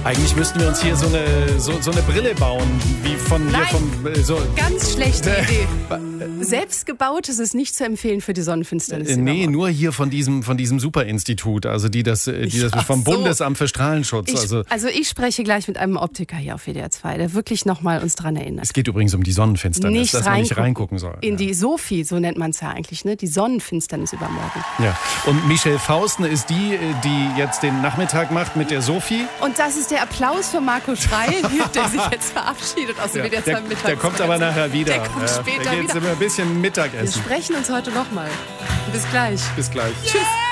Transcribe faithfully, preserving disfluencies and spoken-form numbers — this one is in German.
Eigentlich müssten wir uns hier so eine, so, so eine Brille bauen, wie von Nein, hier vom. Äh, so. Ganz schlechte Idee. Selbst gebaut ist es nicht zu empfehlen für die Sonnenfinsternis. Äh, nee, nur hier von diesem, von diesem Superinstitut, also die das, die das vom so. Bundesamt für Strahlenschutz. Ich, also, also ich spreche gleich mit einem Optiker hier auf W D R zwei, der wirklich nochmal uns daran erinnert. es geht übrigens um die Sonnenfinsternis, Nicht dass man nicht reingucken. reingucken soll. In ja. die Sophie, so nennt man es ja eigentlich, ne? Die Sonnenfinsternis übermorgen. Ja. Und Michelle Faustner ist die, die jetzt den Nachmittag macht mit der Sophie. Und das ist der Applaus für Marco Schreil, der sich jetzt verabschiedet aus dem Ja, W D R der, zwei Mittags. der kommt aber nachher wieder. Der kommt ja, später der geht wieder. jetzt immer ein bisschen Wir Mittagessen. sprechen uns heute nochmal. Bis gleich. Bis gleich. Tschüss.